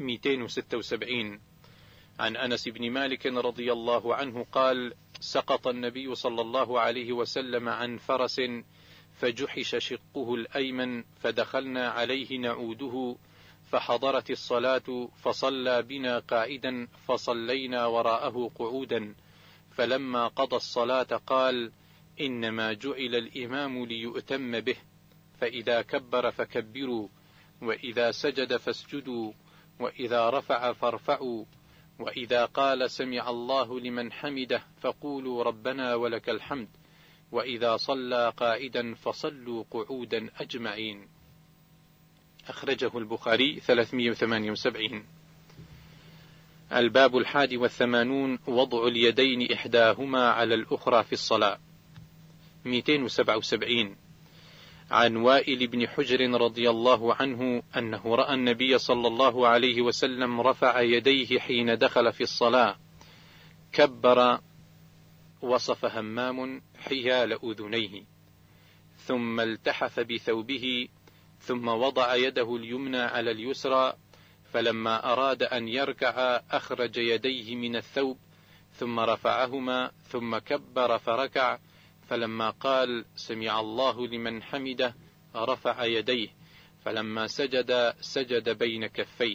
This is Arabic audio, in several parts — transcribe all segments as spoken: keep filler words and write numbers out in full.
مئتين وستة وسبعين. عن أنس بن مالك رضي الله عنه قال: سقط النبي صلى الله عليه وسلم عن فرس فجحش شقه الأيمن فدخلنا عليه نعوده فحضرت الصلاة فصلى بنا قاعدا فصلينا وراءه قعودا، فلما قضى الصلاة قال: إنما جعل الإمام ليؤتم به، فإذا كبر فكبروا، وإذا سجد فاسجدوا، وإذا رفع فارفعوا، وإذا قال سمع الله لمن حمده فقولوا ربنا ولك الحمد، وإذا صلى قاعدا فصلوا قعودا أجمعين. أخرجه البخاري ثلاثمئة وثمانية وسبعين. الباب الحادي والثمانون: وضع اليدين إحداهما على الأخرى في الصلاة. مئتين وسبعة وسبعين. عن وائل بن حجر رضي الله عنه أنه رأى النبي صلى الله عليه وسلم رفع يديه حين دخل في الصلاة، كبر وصف همام حيال أذنيه، ثم التحف بثوبه، ثم وضع يده اليمنى على اليسرى، فلما أراد أن يركع أخرج يديه من الثوب ثم رفعهما، ثم كبر فركع، فلما قال سمع الله لمن حمده رفع يديه، فلما سجد سجد بين كفيه.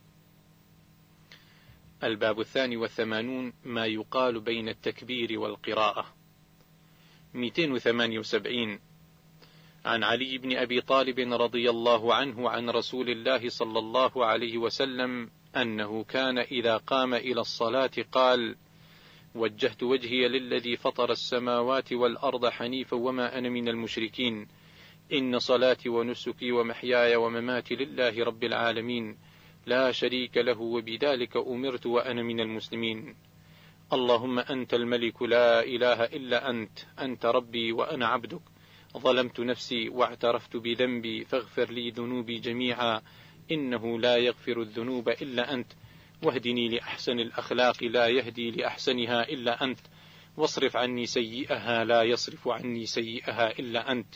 الباب الثاني والثمانون: ما يقال بين التكبير والقراءة. مئتين وثمانية وسبعين. عن علي بن أبي طالب رضي الله عنه عن رسول الله صلى الله عليه وسلم أنه كان إذا قام إلى الصلاة قال: وجهت وجهي للذي فطر السماوات والأرض حنيفا وما أنا من المشركين، إن صلاتي ونسكي ومحياي ومماتي لله رب العالمين لا شريك له وبذلك أمرت وأنا من المسلمين. اللهم أنت الملك لا إله إلا أنت، أنت ربي وأنا عبدك، ظلمت نفسي واعترفت بذنبي فاغفر لي ذنوبي جميعا، إنه لا يغفر الذنوب إلا أنت، واهدني لأحسن الأخلاق لا يهدي لأحسنها إلا أنت، واصرف عني سيئها لا يصرف عني سيئها إلا أنت.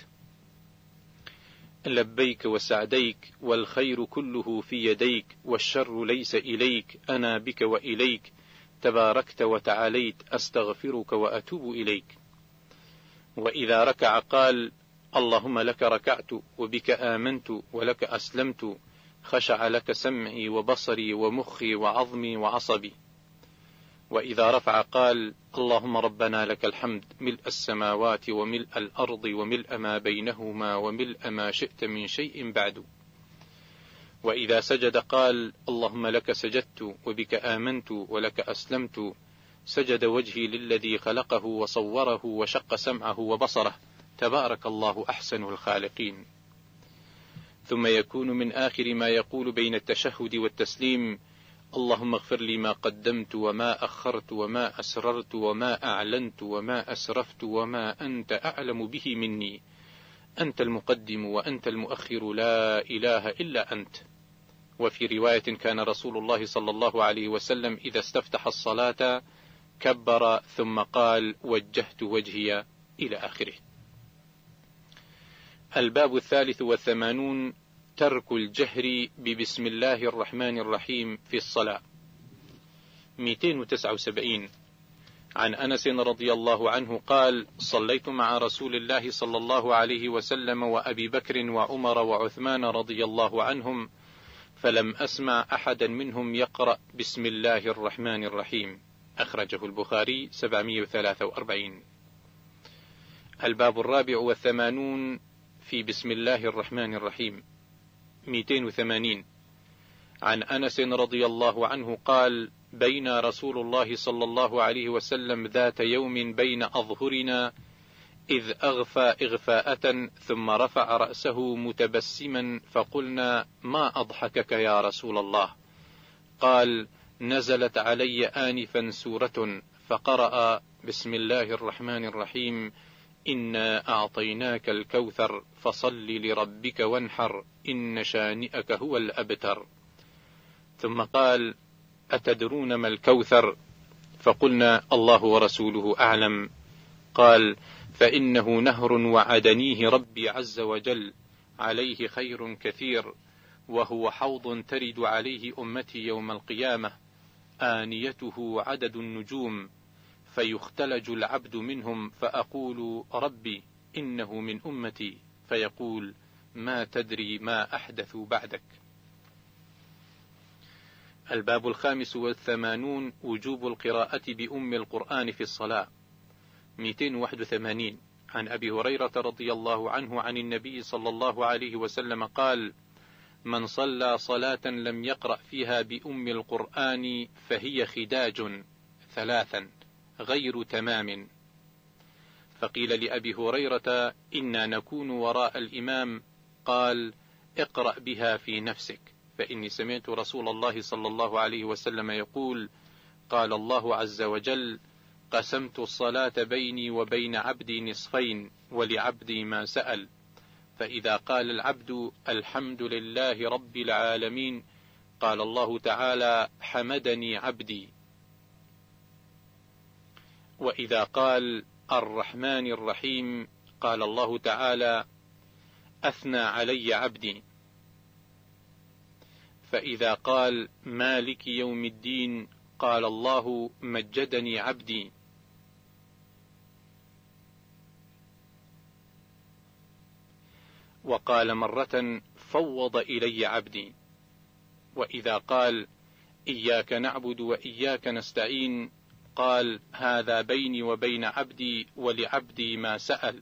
لبيك وسعديك، والخير كله في يديك، والشر ليس إليك، أنا بك وإليك، تباركت وتعاليت، أستغفرك وأتوب إليك. وإذا ركع قال: اللهم لك ركعت وبك آمنت ولك أسلمت، خشع لك سمعي وبصري ومخي وعظمي وعصبي. وإذا رفع قال: اللهم ربنا لك الحمد ملء السماوات وملء الأرض وملء ما بينهما وملء ما شئت من شيء بعد. وإذا سجد قال: اللهم لك سجدت وبك آمنت ولك أسلمت، سجد وجهي للذي خلقه وصوره وشق سمعه وبصره، تبارك الله أحسن الخالقين. ثم يكون من آخر ما يقول بين التشهد والتسليم: اللهم اغفر لي ما قدمت وما أخرت وما أسررت وما أعلنت وما أسرفت وما أنت أعلم به مني، أنت المقدم وأنت المؤخر لا إله إلا أنت. وفي رواية: كان رسول الله صلى الله عليه وسلم إذا استفتح الصلاة كبر ثم قال: وجهت وجهي، إلى آخره. الباب الثالث والثمانون: ترك الجهر ببسم الله الرحمن الرحيم في الصلاة. مئتين وتسعة وسبعين. عن أنس رضي الله عنه قال: صليت مع رسول الله صلى الله عليه وسلم وأبي بكر وعمر وعثمان رضي الله عنهم، فلم أسمع أحدا منهم يقرأ بسم الله الرحمن الرحيم. أخرجه البخاري سبعمئة وثلاثة وأربعين. الباب الرابع والثمانون في بسم الله الرحمن الرحيم. مئتين وثمانين. عن أنس رضي الله عنه قال: بين رسول الله صلى الله عليه وسلم ذات يوم بين أظهرنا إذ أغفى إغفاءة ثم رفع رأسه متبسما، فقلنا: ما أضحكك يا رسول الله؟ قال: نزلت علي آنفا سورة فقرأ بسم الله الرحمن الرحيم إنا أعطيناك الكوثر فصل لربك وانحر إن شانئك هو الأبتر. ثم قال: أتدرون ما الكوثر؟ فقلنا: الله ورسوله أعلم. قال: فإنه نهر وعدنيه ربي عز وجل، عليه خير كثير، وهو حوض ترد عليه أمتي يوم القيامة، آنيته عدد النجوم، فيختلج العبد منهم، فأقول ربي إنه من أمتي، فيقول ما تدري ما أحدث بعدك. الباب الخامس والثمانون وجوب القراءة بأم القرآن في الصلاة. مئتين وواحد وثمانين عن أبي هريرة رضي الله عنه عن النبي صلى الله عليه وسلم قال: من صلى صلاة لم يقرأ فيها بأم القرآن فهي خداج ثلاثا غير تمام. فقيل لأبي هريرة: إنا نكون وراء الإمام، قال: اقرأ بها في نفسك، فإني سمعت رسول الله صلى الله عليه وسلم يقول: قال الله عز وجل: قسمت الصلاة بيني وبين عبدي نصفين، ولعبدي ما سأل. فإذا قال العبد الحمد لله رب العالمين، قال الله تعالى: حمدني عبدي. وإذا قال الرحمن الرحيم، قال الله تعالى: أثنى علي عبدي. فإذا قال مالك يوم الدين، قال الله: مجدني عبدي. وقال مرة: فوض إلي عبدي. وإذا قال إياك نعبد وإياك نستعين، قال: هذا بيني وبين عبدي، ولعبدي ما سأل.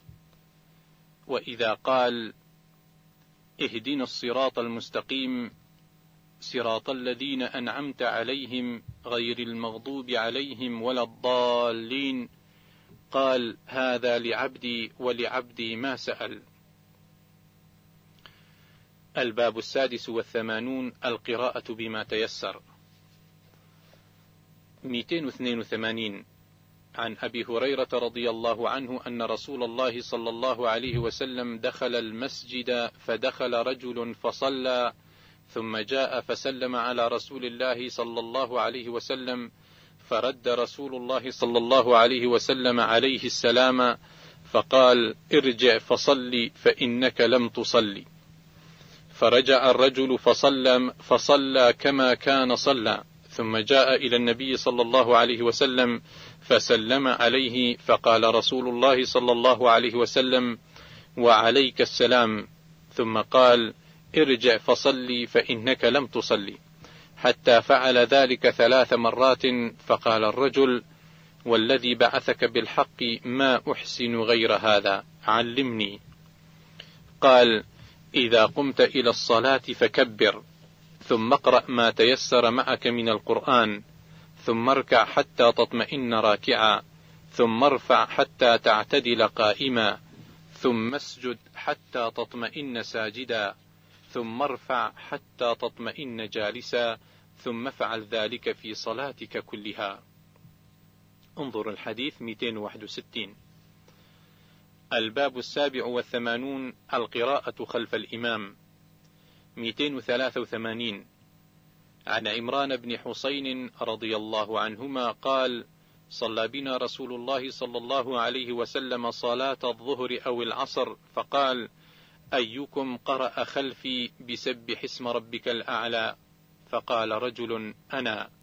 وإذا قال اهدنا الصراط المستقيم، صراط الذين أنعمت عليهم غير المغضوب عليهم ولا الضالين، قال: هذا لعبدي ولعبدي ما سأل. الباب السادس والثمانون القراءة بما تيسر. مئتين واثنين وثمانين عن أبي هريرة رضي الله عنه أن رسول الله صلى الله عليه وسلم دخل المسجد، فدخل رجل فصلى، ثم جاء فسلم على رسول الله صلى الله عليه وسلم، فرد رسول الله صلى الله عليه وسلم عليه السلام، فقال: ارجع فصلي فإنك لم تصلي. فرجع الرجل فصلى, فصلى كما كان صلى، ثم جاء إلى النبي صلى الله عليه وسلم فسلم عليه، فقال رسول الله صلى الله عليه وسلم: وعليك السلام. ثم قال: ارجع فصلي فإنك لم تصلي، حتى فعل ذلك ثلاث مرات. فقال الرجل: والذي بعثك بالحق ما أحسن غير هذا، علمني. قال: إذا قمت إلى الصلاة فكبر، ثم اقرأ ما تيسر معك من القرآن، ثم اركع حتى تطمئن راكعا، ثم ارفع حتى تعتدل قائما، ثم اسجد حتى تطمئن ساجدا، ثم ارفع حتى تطمئن جالسا، ثم افعل ذلك في صلاتك كلها. انظر الحديث مئتين وواحد وستين. الباب السابع والثمانون القراءة خلف الإمام. مئتين وثلاثة وثمانين عن عمران بن حسين رضي الله عنهما قال: صلى بنا رسول الله صلى الله عليه وسلم صلاة الظهر أو العصر، فقال: أيكم قرأ خلفي بسبح اسم ربك الأعلى؟ فقال رجل: أنا.